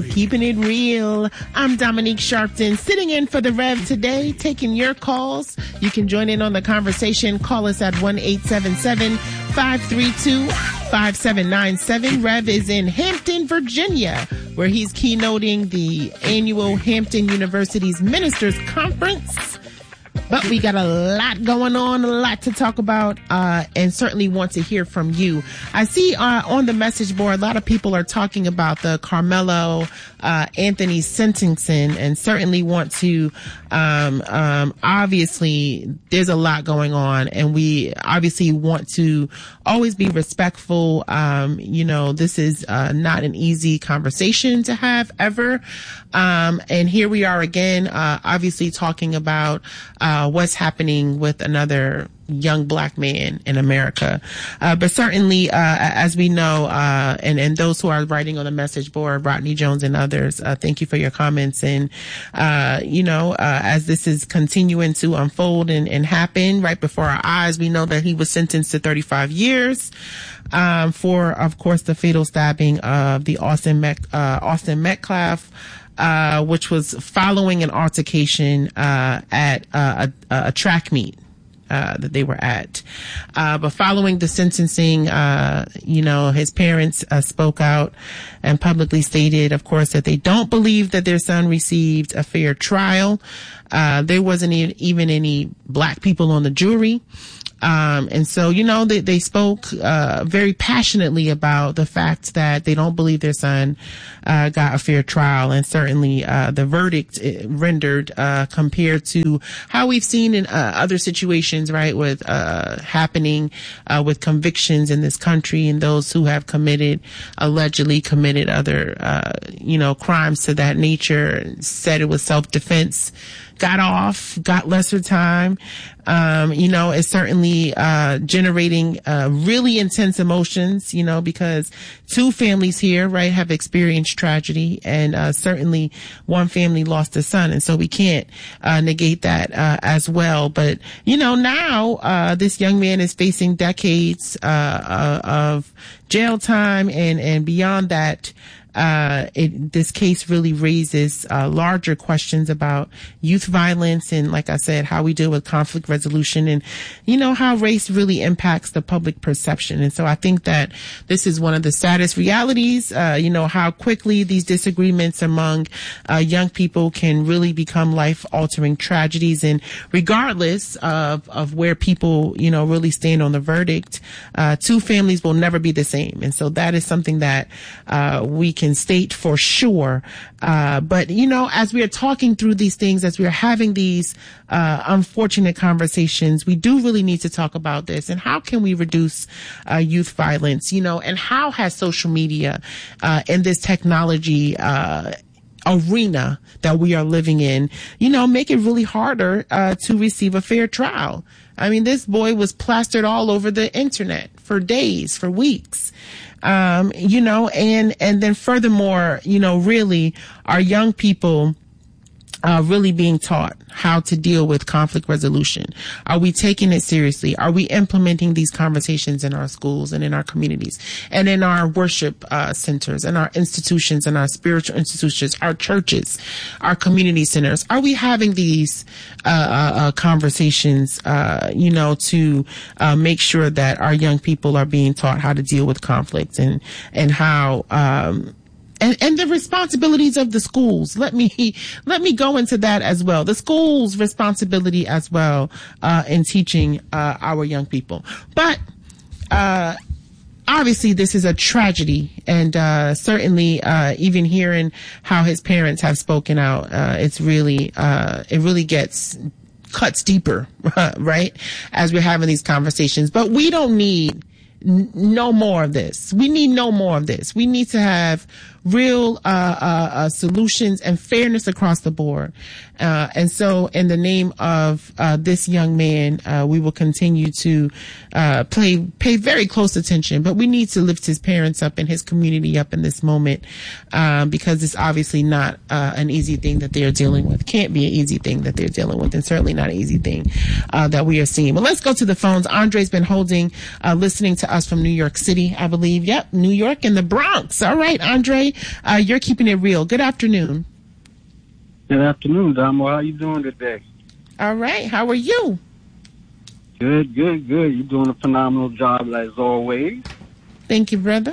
Keeping it real. I'm Dominique Sharpton, sitting in for the Rev today, taking your calls. You can join in on the conversation. Call us at 1-877-532-5797. Rev is in Hampton, Virginia, where he's keynoting the annual Hampton University's Ministers Conference. But we got a lot going on, a lot to talk about, and certainly want to hear from you. I see on the message board, a lot of people are talking about the Carmelo Anthony sentencing, and certainly want to, obviously, there's a lot going on, and we obviously want to always be respectful. This is not an easy conversation to have ever. And here we are again, obviously talking about what's happening with another young black man in America. But certainly, as we know, and those who are writing on the message board, Rodney Jones and others, thank you for your comments. And, as this is continuing to unfold and happen right before our eyes, we know that he was sentenced to 35 years. For, of course, the fatal stabbing of the Austin Metcalf, which was following an altercation, at a track meet. That they were at. But following the sentencing, his parents spoke out and publicly stated, of course, that they don't believe that their son received a fair trial. There wasn't even any black people on the jury. And so, they spoke, very passionately about the fact that they don't believe their son, got a fair trial. And certainly, the verdict rendered, compared to how we've seen in, other situations, right, with, happening, with convictions in this country and those who have allegedly committed other, crimes to that nature, said it was self-defense, got lesser time. It's certainly, generating, really intense emotions, because two families here, right, have experienced tragedy, and, certainly one family lost a son. And so we can't, negate that, as well. But, now, this young man is facing decades, of jail time and beyond that. This case really raises larger questions about youth violence and, like I said, how we deal with conflict resolution and, how race really impacts the public perception. And so I think that this is one of the saddest realities, how quickly these disagreements among young people can really become life-altering tragedies. And regardless of where people, really stand on the verdict, two families will never be the same. And so that is something that we can state for sure. But, as we are talking through these things, as we are having these unfortunate conversations, we do really need to talk about this and how can we reduce youth violence, and how has social media and this technology arena that we are living in, make it really harder to receive a fair trial. I mean, this boy was plastered all over the internet for days, for weeks. And then furthermore, really our young people really being taught how to deal with conflict resolution? Are we taking it seriously? Are we implementing these conversations in our schools and in our communities and in our worship centers and our institutions and our spiritual institutions, our churches, our community centers? Are we having these conversations, to make sure that our young people are being taught how to deal with conflict and how and the responsibilities of the schools. Let me go into that as well. The school's responsibility as well, in teaching, our young people. But, obviously this is a tragedy, and, certainly, even hearing how his parents have spoken out, it's really, it really cuts deeper, right? As we're having these conversations. But we don't need no more of this. We need no more of this. We need to have real solutions and fairness across the board. And so in the name of this young man, we will continue to pay very close attention, but we need to lift his parents up and his community up in this moment, because it's obviously not an easy thing that they're dealing with. Can't be an easy thing that they're dealing with, and certainly not an easy thing that we are seeing. But let's go to the phones. Andre's been listening to to us from New York City, I believe. Yep, New York and the Bronx. All right, Andre, you're keeping it real. Good afternoon. Good afternoon, Damo. How you doing today? All right. How are you? Good. You're doing a phenomenal job, as always. Thank you, brother.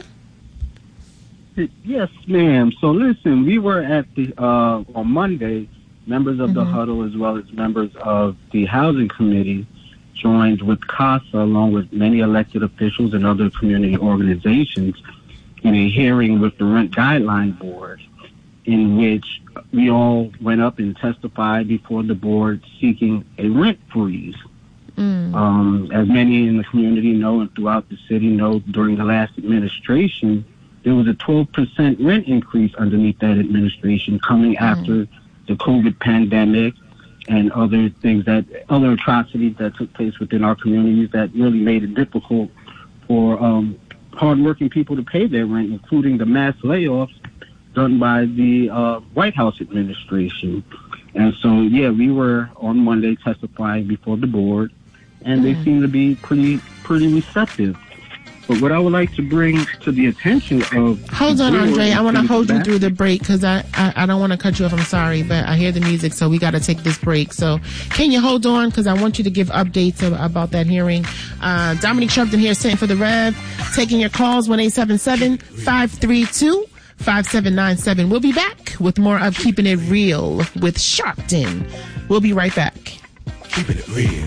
Yes, ma'am. So listen, we were at the on Monday, members of the huddle as well as members of the housing committee joined with CASA along with many elected officials and other community organizations in a hearing with the Rent Guideline Board, in which we all went up and testified before the board seeking a rent freeze. As many in the community know and throughout the city know, during the last administration, there was a 12% rent increase underneath that administration coming after the COVID pandemic and other atrocities that took place within our communities that really made it difficult for hardworking people to pay their rent, including the mass layoffs done by the White House administration. And so, yeah, we were on Monday testifying before the board, and they seem to be pretty receptive. But what I would like to bring to the attention of... Hold on, Andre. I want to hold you through the break because I don't want to cut you off. I'm sorry, but I hear the music, so we got to take this break. So can you hold on? Because I want you to give updates about that hearing. Dominique Sharpton here, sitting for the Rev, taking your calls, 1-877-532-5797. We'll be back with more of Keeping It Real with Sharpton. We'll be right back. Keeping it real.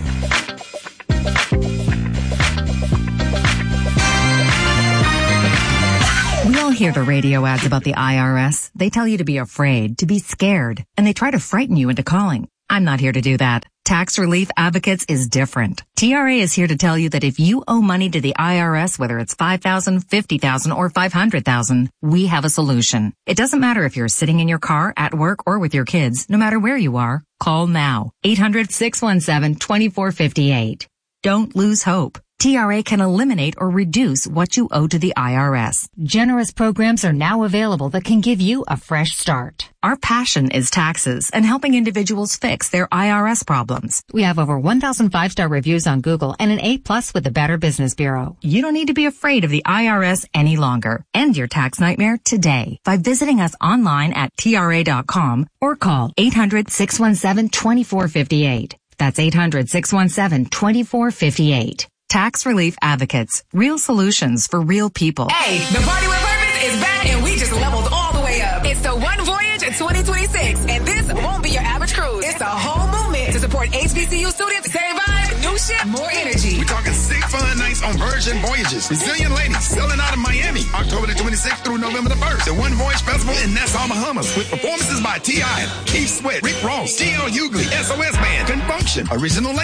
We all hear the radio ads about the IRS. They tell you to be afraid, to be scared, and they try to frighten you into calling. I'm not here to do that. Tax Relief Advocates is different. TRA is here to tell you that if you owe money to the IRS, whether it's $5,000, $50,000, or $500,000, we have a solution. It doesn't matter if you're sitting in your car, at work, or with your kids. No matter where you are, call now. 800-617-2458. Don't lose hope. TRA can eliminate or reduce what you owe to the IRS. Generous programs are now available that can give you a fresh start. Our passion is taxes and helping individuals fix their IRS problems. We have over 1,000 5-star reviews on Google and an A+ with the Better Business Bureau. You don't need to be afraid of the IRS any longer. End your tax nightmare today by visiting us online at TRA.com or call 800-617-2458. That's 800-617-2458. Tax Relief Advocates. Real solutions for real people. Hey, the Party with Purpose is back and we just leveled all the way up. It's the One Voyage 2026 and this won't be your average cruise. It's a whole movement to support HBCU students. Same vibe, new ship, more energy. We're talking 6 fun nights on Virgin Voyages. Brazilian ladies selling out of Miami, October the 26th through November the 1st. The One Voyage Festival in Nassau, Bahamas with performances by T.I., Keith Sweat, Rick Ross, T.L. Hughley, SOS Band, Confunction, Original